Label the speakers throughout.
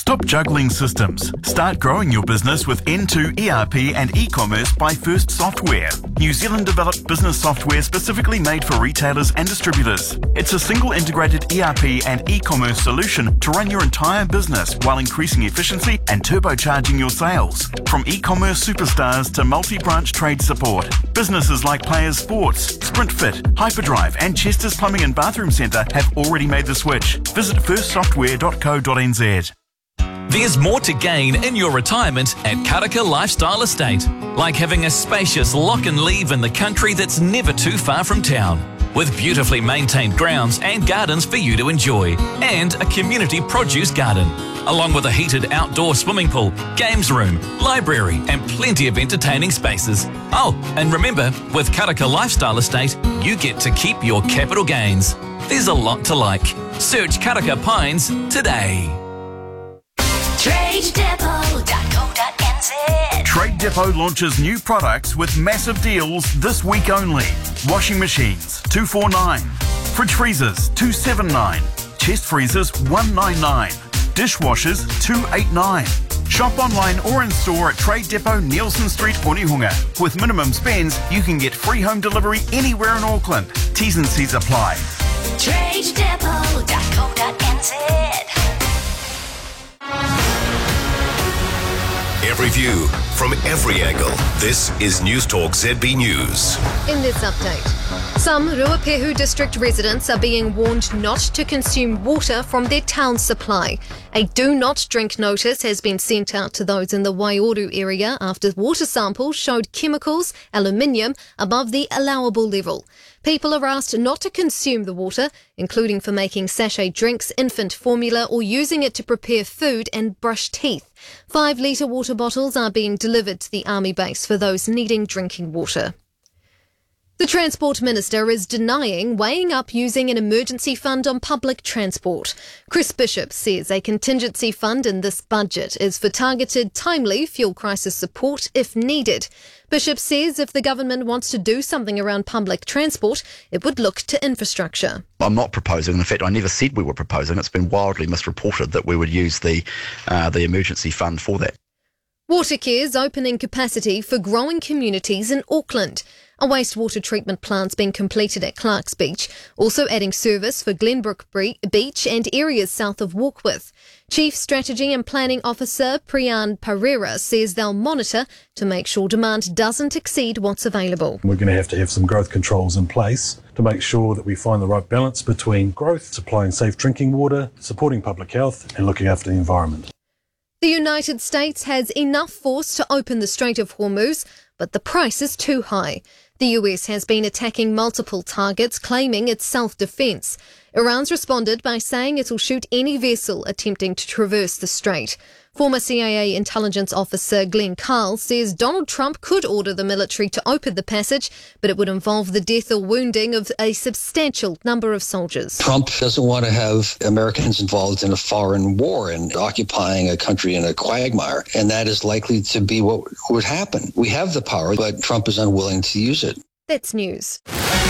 Speaker 1: Stop juggling systems. Start growing your business with N2 ERP and e-commerce by First Software. New Zealand developed business software specifically made for retailers and distributors. It's a single integrated ERP and e-commerce solution to run your entire business while increasing efficiency and turbocharging your sales. From e-commerce superstars to multi-branch trade support, businesses like Players Sports, SprintFit, Hyperdrive and Chester's Plumbing and Bathroom Centre have already made the switch. Visit firstsoftware.co.nz.
Speaker 2: There's more to gain in your retirement at Karaka Lifestyle Estate, like having a spacious lock and leave in the country that's never too far from town, with beautifully maintained grounds and gardens for you to enjoy, and a community produce garden, along with a heated outdoor swimming pool, games room, library and plenty of entertaining spaces. Oh, and remember, with Karaka Lifestyle Estate, you get to keep your capital gains. There's a lot to like. Search Karaka Pines today.
Speaker 3: TradeDepot.co.nz.
Speaker 1: Trade Depot launches new products with massive deals this week only. Washing machines, $249. Fridge freezers, $279. Chest freezers, $199. Dishwashers, $289. Shop online or in store at Trade Depot, Nielsen Street, Onehunga. With minimum spends, you can get free home delivery anywhere in Auckland. T's and C's apply.
Speaker 3: TradeDepot.co.nz.
Speaker 4: Every view from every angle. This is News Talk ZB News.
Speaker 5: In this update, some Ruapehu district residents are being warned not to consume water from their town supply. A do not drink notice has been sent out to those in the Waioru area after water samples showed chemicals, aluminium, above the allowable level. People are asked not to consume the water, including for making sachet drinks, infant formula, or using it to prepare food and brush teeth. 5-litre water bottles are being delivered to the army base for those needing drinking water. The Transport Minister is denying weighing up using an emergency fund on public transport. Chris Bishop says a contingency fund in this budget is for targeted, timely fuel crisis support if needed. Bishop says if the government wants to do something around public transport, it would look to infrastructure.
Speaker 6: I'm not proposing, in fact I never said we were proposing, it's been wildly misreported that we would use the emergency fund for that.
Speaker 5: Watercare's opening capacity for growing communities in Auckland. A wastewater treatment plant's been completed at Clark's Beach, also adding service for Glenbrook Beach and areas south of Warkworth. Chief Strategy and Planning Officer Priyan Pereira says they'll monitor to make sure demand doesn't exceed what's available.
Speaker 7: We're going to have some growth controls in place to make sure that we find the right balance between growth, supplying safe drinking water, supporting public health and looking after the environment.
Speaker 5: The United States has enough force to open the Strait of Hormuz, but the price is too high. The US has been attacking multiple targets, claiming it's self-defense. Iran's responded by saying it'll shoot any vessel attempting to traverse the strait. Former CIA intelligence officer Glenn Carl says Donald Trump could order the military to open the passage, but it would involve the death or wounding of a substantial number of soldiers.
Speaker 8: Trump doesn't want to have Americans involved in a foreign war and occupying a country in a quagmire, and that is likely to be what would happen. We have the power, but Trump is unwilling to use it.
Speaker 5: That's news.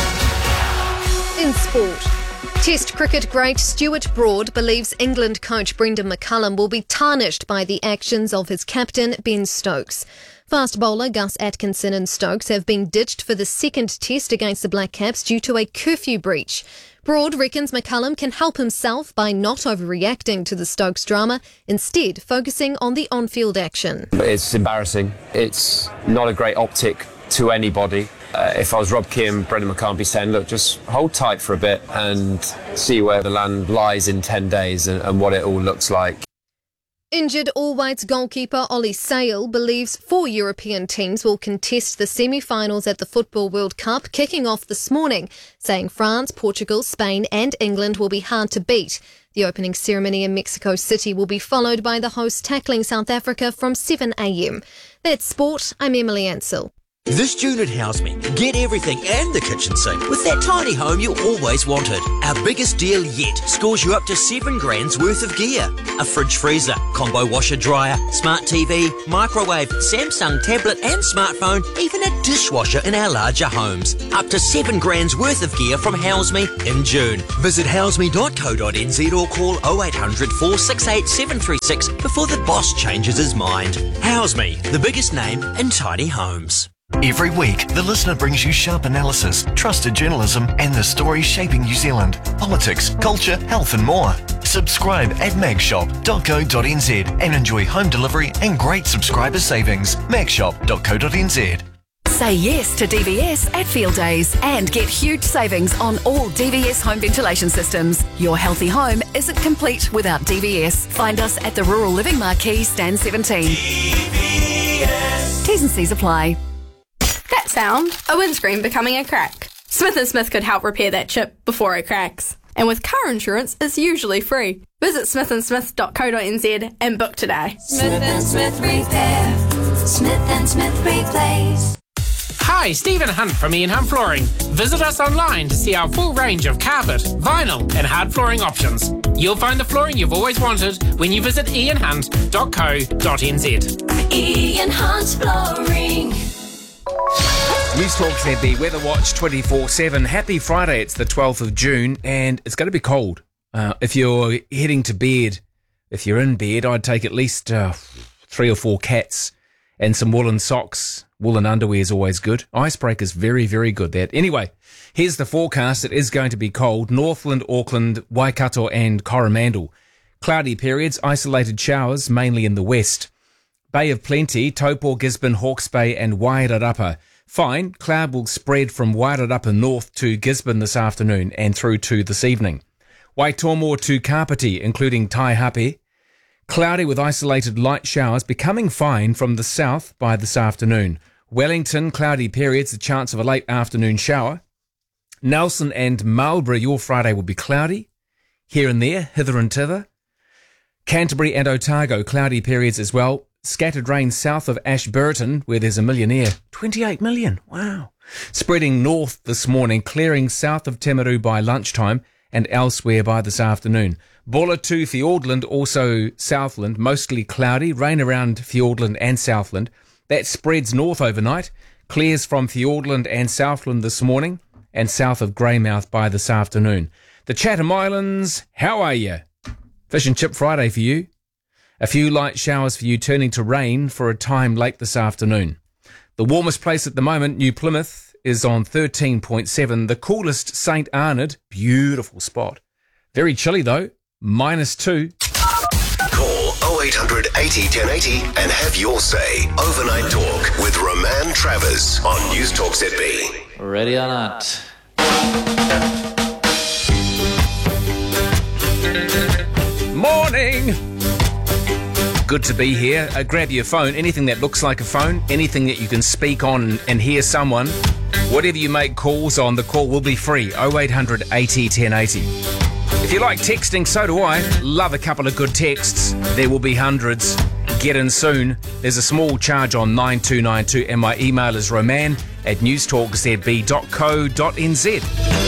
Speaker 5: In sport. Test cricket great Stuart Broad believes England coach Brendan McCullum will be tarnished by the actions of his captain Ben Stokes. Fast bowler Gus Atkinson and Stokes have been ditched for the second test against the Black Caps due to a curfew breach. Broad reckons McCullum can help himself by not overreacting to the Stokes drama, instead focusing on the on-field action.
Speaker 9: It's embarrassing. It's not a great optic to anybody. If I was Rob Keane, Brendan McCullum would be saying, look, just hold tight for a bit and see where the land lies in 10 days and what it all looks like.
Speaker 5: Injured All Whites goalkeeper Ollie Sale believes 4 European teams will contest the semi-finals at the Football World Cup, kicking off this morning, saying France, Portugal, Spain and England will be hard to beat. The opening ceremony in Mexico City will be followed by the host tackling South Africa from 7 a.m. That's sport. I'm Emily Ansell.
Speaker 3: This June at Houseme, get everything and the kitchen sink with that tiny home you always wanted. Our biggest deal yet scores you up to $7,000 worth of gear. A fridge freezer, combo washer dryer, smart TV, microwave, Samsung tablet and smartphone, even a dishwasher in our larger homes. Up to $7,000 worth of gear from Houseme in June. Visit houseme.co.nz or call 0800 468 736 before the boss changes his mind. Houseme, the biggest name in tiny homes.
Speaker 10: Every week, the listener brings you sharp analysis, trusted journalism, and the stories shaping New Zealand. Politics, culture, health and more. Subscribe at magshop.co.nz and enjoy home delivery and great subscriber savings. magshop.co.nz.
Speaker 11: Say yes to DVS at Field Days and get huge savings on all DVS home ventilation systems. Your healthy home isn't complete without DVS. Find us at the Rural Living Marquee, Stand 17. DVS. T's and C's apply.
Speaker 12: That sound, a windscreen becoming a crack. Smith & Smith could help repair that chip before it cracks. And with car insurance, it's usually free. Visit smithandsmith.co.nz and book today.
Speaker 13: Smith & Smith Repair. Smith & Smith Replace.
Speaker 14: Hi, Stephen Hunt from Ian Hunt Flooring. Visit us online to see our full range of carpet, vinyl and hard flooring options. You'll find the flooring you've always wanted when you visit ianhunt.co.nz.
Speaker 13: Ian Hunt Flooring.
Speaker 15: News Talk ZB Weather Watch 24/7. Happy Friday. It's the 12th of June and it's going to be cold. If you're heading to bed, if you're in bed, I'd take at least 3 or 4 cats and some woolen socks. Woolen underwear is always good. Icebreaker's very, very good. That. Anyway, here's the forecast. It is going to be cold. Northland, Auckland, Waikato and Coromandel. Cloudy periods, isolated showers, mainly in the west. Bay of Plenty, Taupo, Gisborne, Hawke's Bay and Wairarapa. Fine, cloud will spread from Wairarapa north to Gisborne this afternoon and through to this evening. Waitomo to Kapiti, including Taihape. Cloudy with isolated light showers, becoming fine from the south by this afternoon. Wellington, cloudy periods, a chance of a late afternoon shower. Nelson and Marlborough, your Friday will be cloudy. Here and there, hither and thither. Canterbury and Otago, cloudy periods as well. Scattered rain south of Ashburton, where there's a millionaire. 28 million, wow. Spreading north this morning, clearing south of Timaru by lunchtime and elsewhere by this afternoon. Bulla to Fiordland, also Southland, mostly cloudy, rain around Fiordland and Southland. That spreads north overnight, clears from Fiordland and Southland this morning, and south of Greymouth by this afternoon. The Chatham Islands, how are you? Fish and Chip Friday for you. A few light showers for you, turning to rain for a time late this afternoon. The warmest place at the moment, New Plymouth, is on 13.7. The coolest, St Arnaud, beautiful spot. Very chilly though, -2.
Speaker 4: Call 0800 80 1080 and have your say. Overnight Talk with Roman Travers on News Talk ZB.
Speaker 16: Ready or not?
Speaker 15: Morning! Good to be here. Grab your phone, anything that looks like a phone, anything that you can speak on and hear someone. Whatever you make calls on, the call will be free. 0800 80 1080. If you like texting, so do I. Love a couple of good texts. There will be hundreds. Get in soon. There's a small charge on 9292 and my email is roman@newstalkzb.co.nz.